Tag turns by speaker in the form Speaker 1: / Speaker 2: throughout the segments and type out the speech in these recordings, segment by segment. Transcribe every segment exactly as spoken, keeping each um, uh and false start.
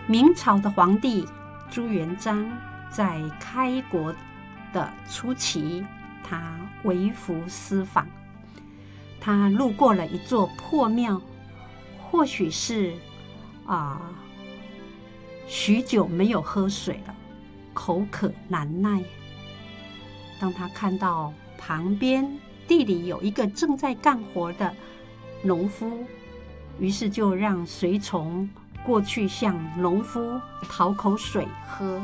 Speaker 1: 明朝的皇帝朱元璋在开国的初期，他微服私访，他路过了一座破庙，或许是啊、呃、许久没有喝水了，口渴难耐。当他看到旁边地里有一个正在干活的农夫，于是就让随从过去向农夫讨口水喝。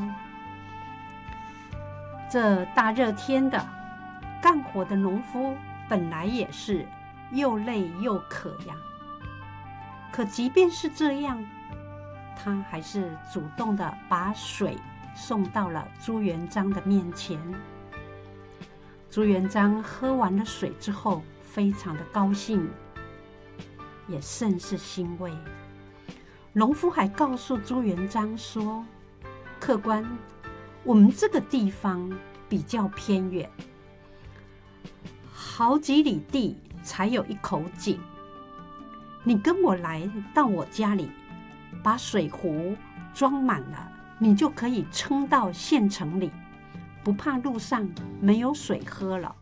Speaker 1: 这大热天的，干活的农夫本来也是又累又渴呀。可即便是这样，他还是主动的把水送到了朱元璋的面前。朱元璋喝完了水之后，非常的高兴，也甚是欣慰。农夫还告诉朱元璋说：“客官，我们这个地方比较偏远，好几里地才有一口井。你跟我来到我家里，把水壶装满了，你就可以撑到县城里，不怕路上没有水喝了。”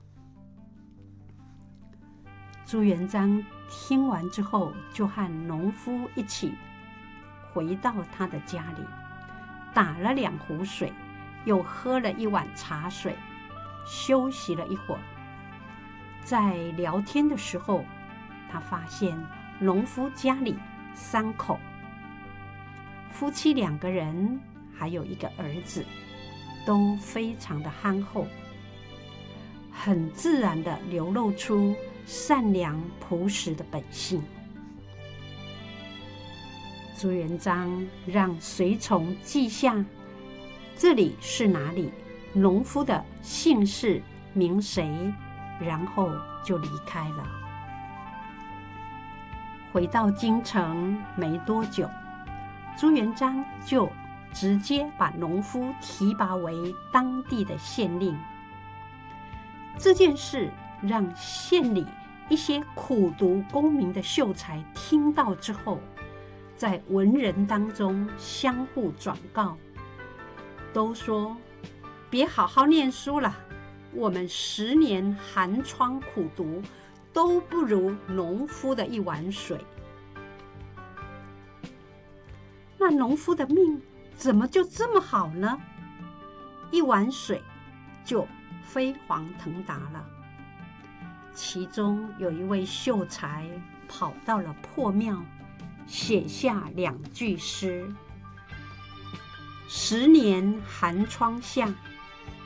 Speaker 1: 朱元璋听完之后，就和农夫一起回到他的家里，打了两壶水，又喝了一碗茶水，休息了一会儿。在聊天的时候，他发现农夫家里三口，夫妻两个人，还有一个儿子，都非常的憨厚，很自然地流露出善良朴实的本性。朱元璋让随从记下这里是哪里，农夫的姓氏名谁，然后就离开了。回到京城没多久，朱元璋就直接把农夫提拔为当地的县令。这件事让县里一些苦读功名的秀才听到之后，在文人当中相互转告，都说别好好念书了，我们十年寒窗苦读都不如农夫的一碗水。那农夫的命怎么就这么好呢？一碗水就飞黄腾达了。其中有一位秀才跑到了破庙，写下两句诗：十年寒窗下，